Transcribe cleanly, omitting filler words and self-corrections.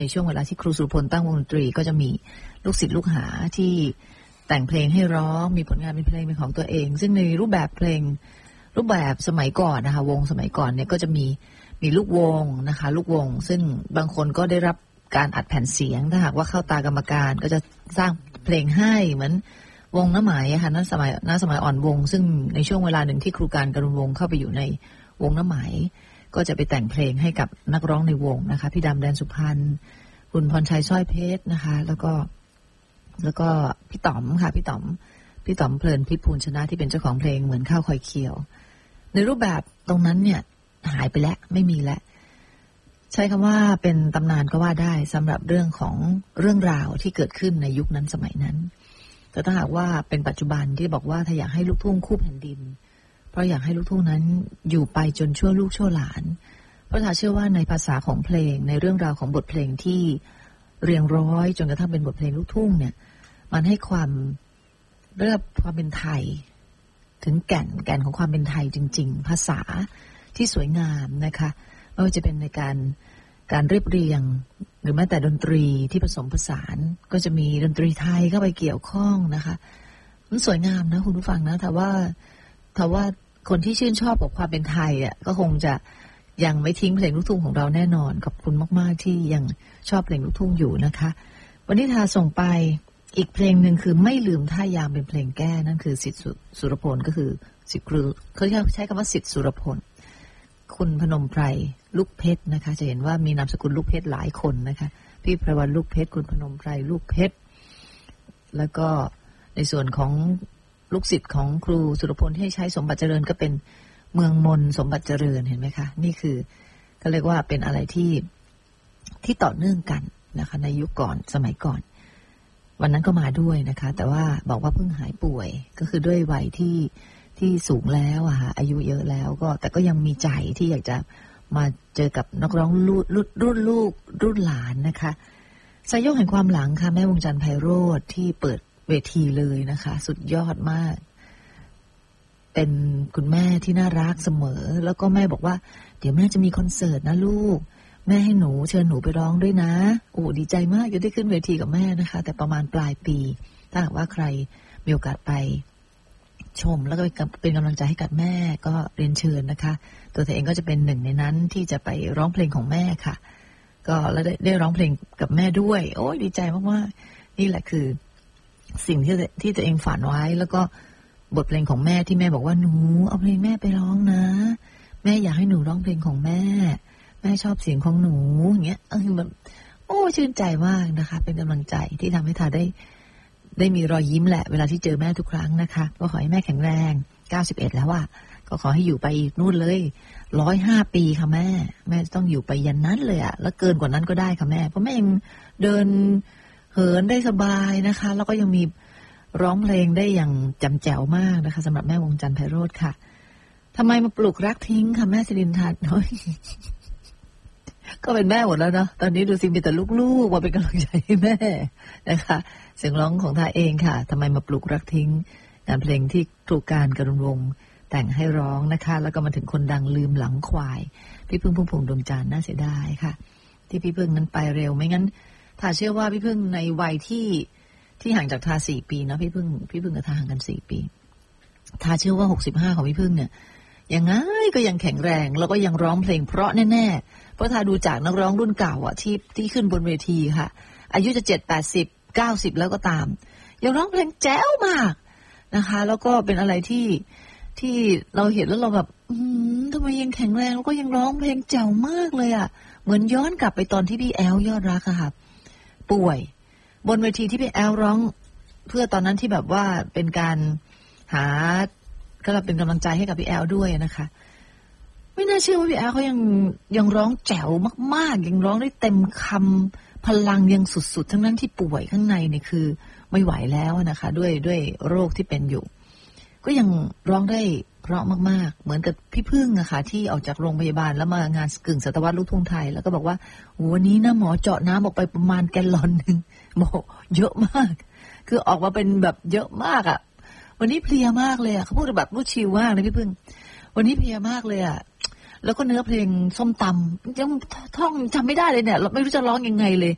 ในช่วงเวลาที่ครูสุรพลตั้งวงดนตรีก็จะมีลูกศิษย์ลูกหาที่แต่งเพลงให้ร้องมีผลงานเป็นเพลงเป็นของตัวเองซึ่งในรูปแบบเพลงรูปแบบสมัยก่อนนะคะวงสมัยก่อนเนี่ยก็จะมีลูกวงนะคะลูกวงซึ่งบางคนก็ได้รับการอัดแผ่นเสียงถ้าหากว่าเข้าตากรรมการก็จะสร้างเพลงให้เหมือนวงน้ำไหมค่ะนั้นสมัยอ่อนวงซึ่งในช่วงเวลาหนึ่งที่ครูการกรุณวงศ์เข้าไปอยู่ในวงน้ำไหมก็จะไปแต่งเพลงให้กับนักร้องในวงนะคะพี่ดำแดนสุพรรณคุณพรชัยสร้อยเพชรนะคะแล้วก็พี่ต๋อมค่ะพี่ต๋อมเพลินพิพูลชนะที่เป็นเจ้าของเพลงเหมือนข้าวคอยเคียวในรูปแบบตรงนั้นเนี่ยหายไปแล้วไม่มีแล้วใช้คำว่าเป็นตำนานก็ว่าได้สำหรับเรื่องของเรื่องราวที่เกิดขึ้นในยุคนั้นสมัยนั้นแต่ถ้าหากว่าเป็นปัจจุบันที่บอกว่าถ้าอยากให้ลูกทุ่งคู่แผ่นดินเพราะอยากให้ลูกทุ่งนั้นอยู่ไปจนชั่วลูกชั่วหลานเพราะถ้าเชื่อว่าในภาษาของเพลงในเรื่องราวของบทเพลงที่เรียงร้อยจนกระทั่งเป็นบทเพลงลูกทุ่งเนี่ยมันให้ความเรียกความเป็นไทยถึงแก่นของความเป็นไทยจริงๆภาษาที่สวยงามนะคะไม่ว่าจะเป็นในการเรียบเรียงหรือแม้แต่ดนตรีที่ผสมผสานก็จะมีดนตรีไทยเข้าไปเกี่ยวข้องนะคะมันสวยงามนะคุณผู้ฟังนะแต่ว่าคนที่ชื่นชอบกับความเป็นไทยอ่ะก็คงจะยังไม่ทิ้งเพลงลูกทุ่งของเราแน่นอนขอบคุณมากๆที่ยังชอบเพลงลูกทุ่งอยู่นะคะวันนี้ทาส่งไปอีกเพลงหนึ่งคือไม่ลืมท่ายามเป็นเพลงแก้นั่นคือสิทธิสุรพลก็คือสิทธิครูเขาใช้คำว่าสิทธิสุรพลคุณพนมไพรลูกเพชรนะคะจะเห็นว่ามีนามสกุลลูกเพชรหลายคนนะคะพี่ไพรวันลูกเพชรคุณพนมไพรลูกเพชรแล้วก็ในส่วนของลูกศิษย์ของครูสุรพลที่ใช้สมบัติเจริญก็เป็นเมืองมนสมบัติเจริญเห็นไหมคะนี่คือก็เรียกว่าเป็นอะไรที่ต่อเนื่องกันนะคะในยุคก่อนสมัยก่อนวันนั้นก็มาด้วยนะคะแต่ว่าบอกว่าเพิ่งหายป่วยก็คือด้วยวัยที่สูงแล้วอะค่ะอายุเยอะแล้วก็แต่ก็ยังมีใจที่อยากจะมาเจอกับนักร้องรุ่นลูกรุ่นหลานนะคะสายโยกแห่งความหลังค่ะแม่วงจันทร์ไพโรจน์ที่เปิดเวทีเลยนะคะสุดยอดมากเป็นคุณแม่ที่น่ารักเสมอแล้วก็แม่บอกว่าเดี๋ยวแม่จะมีคอนเสิร์ตนะลูกแม่ให้หนูเชิญหนูไปร้องด้วยนะโอ้ดีใจมากจะได้ขึ้นเวทีกับแม่นะคะแต่ประมาณปลายปีถ้าหากว่าใครมีโอกาสไปชมแล้วก็เป็นกำลังใจให้กับแม่ก็เรียนเชิญนะคะตัวเธอเองก็จะเป็นหนึ่งในนั้นที่จะไปร้องเพลงของแม่ค่ะก็แล้วได้ร้องเพลงกับแม่ด้วยโอ้ดีใจมากๆนี่แหละคือสิ่งที่ตัวเองฝันไว้แล้วก็บทเพลงของแม่ที่แม่บอกว่าหนูเอาเพลงแม่ไปร้องนะแม่อยากให้หนูร้องเพลงของแม่ชอบเสียงของหนูอย่างเงี้ยแบบโอ้ชื่นใจมากนะคะเป็นกำลังใจที่ทำให้ทาได้มีรอยยิ้มแหละเวลาที่เจอแม่ทุกครั้งนะคะก็ขอให้แม่แข็งแรง91แล้วอ่ะก็ขอให้อยู่ไปอีกนู่นเลย105 ปีค่ะแม่ต้องอยู่ไปยันนั้นเลยอ่ะแล้วเกินกว่านั้นก็ได้ค่ะแม่เพราะแม่ยังเดินเหินได้สบายนะคะแล้วก็ยังมีร้องเพลงได้อย่างจำแจ๋วมากนะคะสำหรับแม่วงจันทร์ไพโรจน์ค่ะทำไมมาปลูกรักทิ้งค่ะแม่สิรินทร์น้อยก็เป็นแม่หมดแล้วเนาะตอนนี้ดูสิมีแต่ลูกๆมาเป็นกำลังใจให้แม่นะคะเสียงร้องของทาเองค่ะทำไมมาปลูกรักทิ้งงานเพลงที่ครูการกรุณวงศ์แต่งให้ร้องนะคะแล้วก็มาถึงคนดังลืมหลังควายพี่พึ่งพุ่มพวงดวงจันทร์น่าเสียดายค่ะที่พี่พึ่งนั้นไปเร็วไม่งั้นถ้าเชื่อว่าพี่พึ่งในวัยที่ห่างจากทา4 ปีเนาะพี่พึ่งกับทาห่างกัน4 ปีทาเชื่อว่า65ของพี่พึ่งเนี่ยยังไงก็ยังแข็งแรงแล้วก็ยังร้องเพลงเพราะแน่ๆเพราะทาดูจากนักร้องรุ่นเก่าอ่ะที่ขึ้นบนเวทีค่ะอายุจะ70 80 90แล้วก็ตามยังร้องเพลงแจ๋วมากนะคะแล้วก็เป็นอะไรที่เราเห็นแล้วเราแบบทำไมยังแข็งแรงแล้วก็ยังร้องเพลงแจ๋วมากเลยอ่ะเหมือนย้อนกลับไปตอนที่พี่แอลยอดรักอะค่ะป่วยบนเวทีที่พี่แอลร้องเพื่อตอนนั้นที่แบบว่าเป็นการหาก็เป็นกำลังใจให้กับพี่แอลด้วยนะคะไม่น่าเชื่อว่าพี่แอลเขายังร้องแจ๋วมากๆยังร้องได้เต็มคำพลังยังสุดๆทั้งนั้นที่ป่วยข้างในเนี่ยคือไม่ไหวแล้วนะคะด้วยโรคที่เป็นอยู่ก็ยังร้องได้เพราะมากๆเหมือนกับพี่พึ่งอะค่ะที่ออกจากโรงพยาบาลแล้วมางานกึ่งศตวรรษลูกทุ่งไทยแล้วก็บอกว่าวันนี้นะหมอเจาะน้ำออกไปประมาณแกลลอนนึงบอกเยอะมากคือออกมาเป็นแบบเยอะมากอะวันนี้เพลียมากเลยอะเขาพูดแบบพูดชิลมากเลยพี่พึ่งวันนี้เพลียมากเลยอะแล้วก็เนื้อเพลงส้มตำยังท่องจำไม่ได้เลยเนี่ยเราไม่รู้จะร้องยังไงเลย